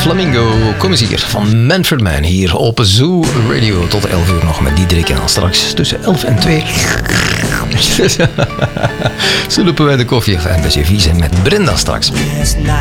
Flamingo. Kom eens hier, van Manfred Mann, hier op Zoo Radio. Tot 11 uur nog met Diederik en dan straks tussen 11 en 2. Sloepen wij de koffie en een beetje vies en met Brenda straks. Last night